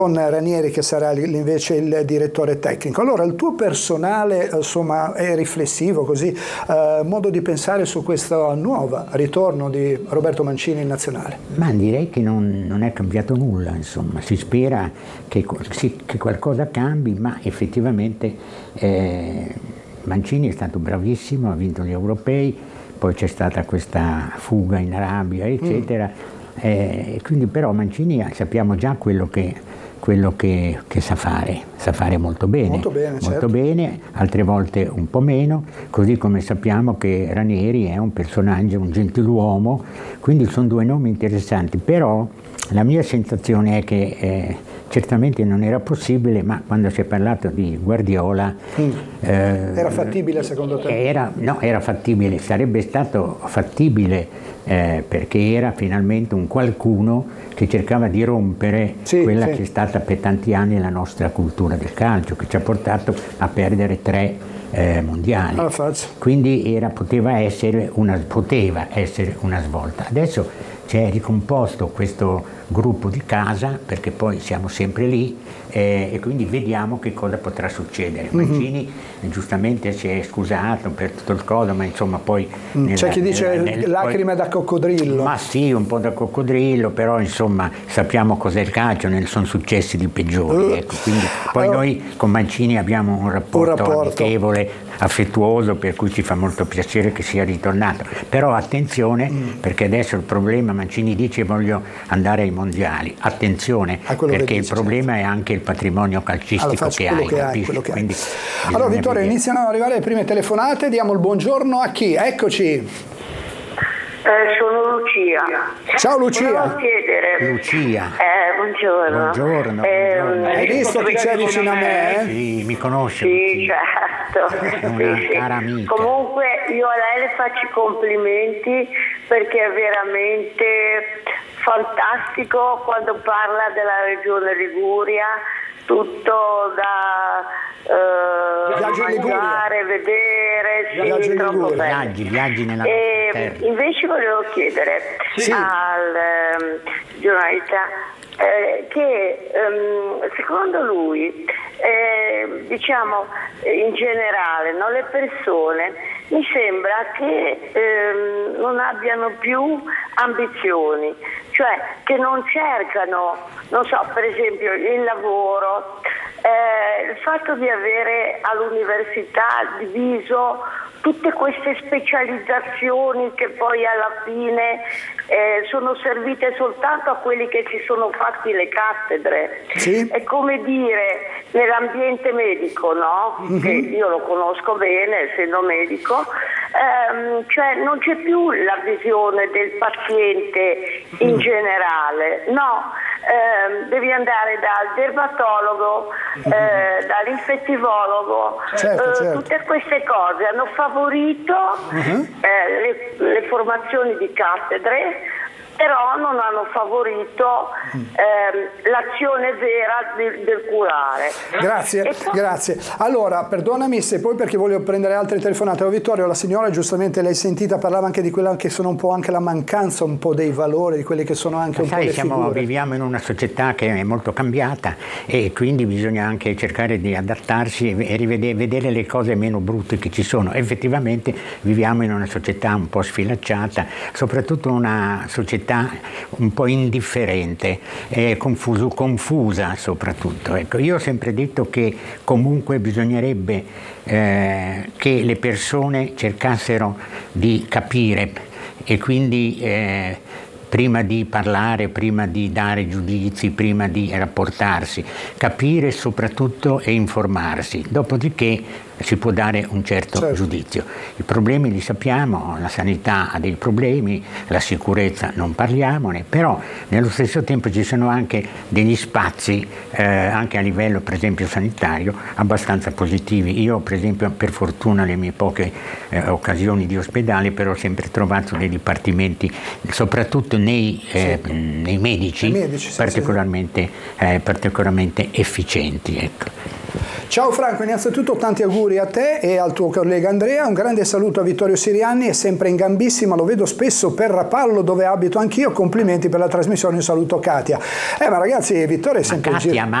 con Ranieri che sarà invece il direttore tecnico. Allora il tuo personale insomma è riflessivo così, modo di pensare su questo nuovo ritorno di Roberto Mancini in nazionale? Ma direi che non è cambiato nulla, insomma, si spera che qualcosa cambi, ma effettivamente Mancini è stato bravissimo, ha vinto gli europei, poi c'è stata questa fuga in Arabia eccetera, quindi però Mancini sappiamo già quello che sa fare molto bene, certo. bene, altre volte un po' meno, così come sappiamo che Ranieri è un personaggio, un gentiluomo, quindi sono due nomi interessanti, però la mia sensazione è che certamente non era possibile, ma quando si è parlato di Guardiola... era fattibile secondo te? Era fattibile, sarebbe stato fattibile perché era finalmente un qualcuno che cercava di rompere quella che è stata per tanti anni la nostra cultura del calcio, che ci ha portato a perdere 3 mondiali. Quindi poteva essere una svolta. Adesso c'è ricomposto questo gruppo di casa, perché poi siamo sempre lì, e quindi vediamo che cosa potrà succedere. Mancini giustamente si è scusato per tutto il coso, ma insomma poi... C'è chi dice lacrime da coccodrillo. Ma sì, un po' da coccodrillo, però insomma sappiamo cos'è il calcio, ne sono successi di peggiori. Ecco. Quindi, poi noi con Mancini abbiamo un rapporto amichevole, affettuoso, per cui ci fa molto piacere che sia ritornato. Però attenzione, perché adesso il problema, Mancini dice voglio andare ai mondiali, attenzione, perché il problema è anche il patrimonio calcistico che hai. Quindi, allora Vittorio, iniziano ad arrivare le prime telefonate, diamo il buongiorno a chi? Eccoci. Sono Lucia. Ciao Lucia. Volevo chiedere. Lucia. Buongiorno. Hai visto che c'è vicino a me? Sì, mi conosce. Sì, certo. Una cara amica. Comunque io a lei le faccio i complimenti perché è veramente fantastico quando parla della regione Liguria, tutto da mangiare, vedere, troppo bello. Viaggi nella terra. Invece volevo chiedere al giornalista che secondo lui, diciamo in generale, no, le persone mi sembra che non abbiano più ambizioni, cioè che non cercano, non so, per esempio il lavoro, il fatto di avere all'università diviso tutte queste specializzazioni che poi alla fine sono servite soltanto a quelli che si sono fatti le cattedre. È come dire, nell'ambiente medico, no? Che io lo conosco bene, essendo medico, cioè non c'è più la visione del paziente in generale, no. Devi andare dal dermatologo, dall'infettivologo, certo. tutte queste cose hanno favorito le formazioni di cattedre, però non hanno favorito l'azione vera del curare. Grazie. Allora, perdonami se poi, perché voglio prendere altre telefonate. Vittorio, la signora giustamente l'hai sentita, parlava anche di quella che sono un po' anche la mancanza un po' dei valori, di quelli che sono anche un po' le figure. Viviamo in una società che è molto cambiata e quindi bisogna anche cercare di adattarsi e vedere le cose meno brutte che ci sono. Effettivamente viviamo in una società un po' sfilacciata, soprattutto una società un po' indifferente, confusa soprattutto. Ecco, io ho sempre detto che comunque bisognerebbe che le persone cercassero di capire e quindi prima di parlare, prima di dare giudizi, prima di rapportarsi, capire soprattutto e informarsi, dopodiché si può dare un certo giudizio. I problemi li sappiamo, la sanità ha dei problemi, la sicurezza non parliamone, però nello stesso tempo ci sono anche degli spazi, anche a livello per esempio sanitario, abbastanza positivi. Io per esempio, per fortuna, le mie poche occasioni di ospedale, però ho sempre trovato dei dipartimenti, soprattutto nei medici particolarmente efficienti. Ecco. Ciao Franco, innanzitutto tanti auguri a te e al tuo collega Andrea, un grande saluto a Vittorio Sirianni, è sempre in gambissima, lo vedo spesso per Rapallo dove abito anch'io, complimenti per la trasmissione, un saluto Katia. Ma ragazzi, Vittorio è sempre in giro.